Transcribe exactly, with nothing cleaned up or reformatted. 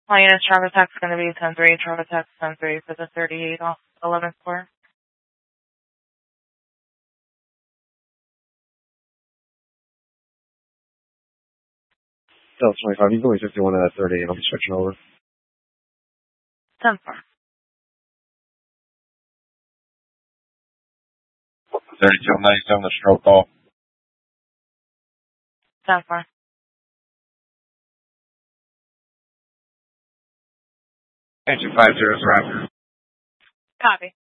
All units, Travis Tech is going to be ten three, Travis Tech ten three for the thirty-eight off eleventh floor. Delta twenty-five, you can go fifty-one at that thirty-eight, I'll be switching over. ten four. thirty-two ninety-seven, the stroke call. ten four. Engine five zero, Raptor. Copy.